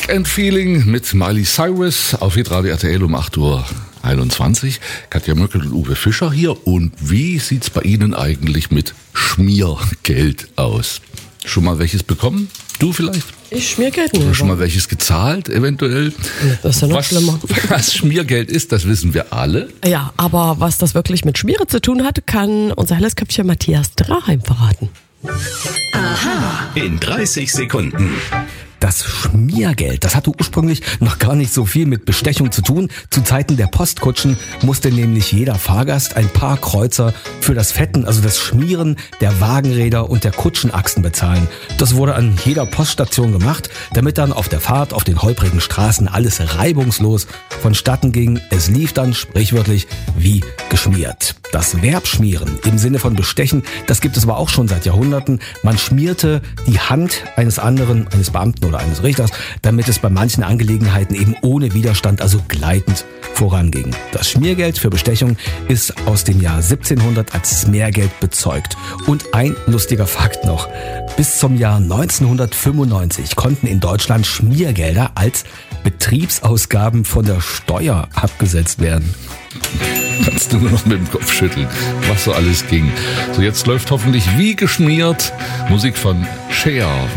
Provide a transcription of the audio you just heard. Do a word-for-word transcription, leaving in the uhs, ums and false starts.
Weekend Feeling mit Miley Cyrus auf Hitradio R T L um acht Uhr einundzwanzig. Katja Möckel und Uwe Fischer hier. Und wie sieht's bei Ihnen eigentlich mit Schmiergeld aus? Schon mal welches bekommen? Du vielleicht? Ich Schmiergeld Oder schon mal welches gezahlt, eventuell? Das ist ja noch was, schlimmer. Was Schmiergeld ist, das wissen wir alle. Ja, aber was das wirklich mit Schmiere zu tun hat, kann unser helles Köpfchen Matthias Draheim verraten. Aha. In dreißig Sekunden. Das Schmiergeld, das hatte ursprünglich noch gar nicht so viel mit Bestechung zu tun. Zu Zeiten der Postkutschen musste nämlich jeder Fahrgast ein paar Kreuzer für das Fetten, also das Schmieren der Wagenräder und der Kutschenachsen bezahlen. Das wurde an jeder Poststation gemacht, damit dann auf der Fahrt auf den holprigen Straßen alles reibungslos vonstatten ging. Es lief dann sprichwörtlich wie geschmiert. Das Verb schmieren im Sinne von bestechen, das gibt es aber auch schon seit Jahrhunderten. Man schmierte die Hand eines anderen, eines Beamten oder eines Richters, damit es bei manchen Angelegenheiten eben ohne Widerstand, also gleitend voranging. Das Schmiergeld für Bestechung ist aus dem Jahr siebzehnhundert als Smergeld bezeugt. Und ein lustiger Fakt noch. Bis zum Jahr neunzehnhundertfünfundneunzig konnten in Deutschland Schmiergelder als Betriebsausgaben von der Steuer abgesetzt werden. Kannst du nur noch mit dem Kopf schütteln, was so alles ging. So, jetzt läuft hoffentlich wie geschmiert Musik von Cher.